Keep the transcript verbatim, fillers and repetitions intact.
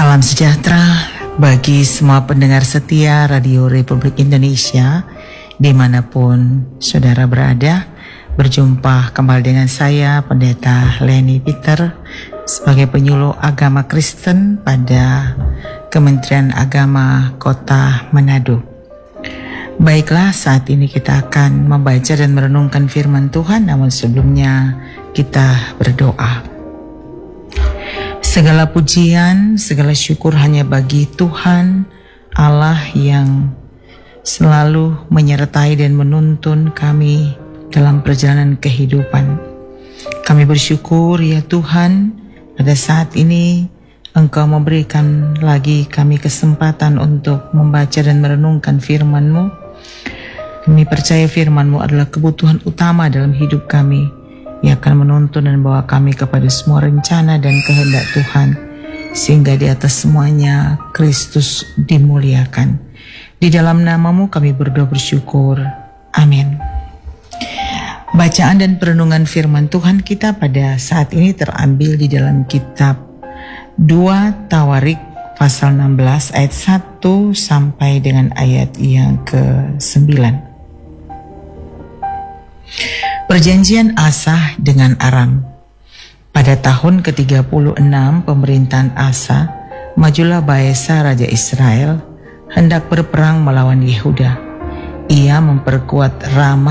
Salam sejahtera bagi semua pendengar setia Radio Republik Indonesia dimanapun saudara berada. Berjumpa kembali dengan saya Pendeta Leni Peter sebagai penyuluh agama Kristen pada Kementerian Agama Kota Manado. Baiklah, saat ini kita akan membaca dan merenungkan firman Tuhan, namun sebelumnya kita berdoa. Segala pujian, segala syukur hanya bagi Tuhan Allah yang selalu menyertai dan menuntun kami dalam perjalanan kehidupan. Kami bersyukur ya Tuhan, pada saat ini Engkau memberikan lagi kami kesempatan untuk membaca dan merenungkan firman-Mu. Kami percaya firman-Mu adalah kebutuhan utama dalam hidup kami, yang akan menuntun dan membawa kami kepada semua rencana dan kehendak Tuhan, sehingga di atas semuanya Kristus dimuliakan. Di dalam nama-Mu kami berdoa bersyukur. Amin. Bacaan dan perenungan firman Tuhan kita pada saat ini terambil di dalam kitab dua Tawarik pasal enam belas ayat satu sampai dengan ayat yang ke-sembilan. Perjanjian Asa dengan Aram. Pada tahun ke tiga puluh enam pemerintahan Asa, majulah Baesa Raja Israel hendak berperang melawan Yehuda. Ia memperkuat Rama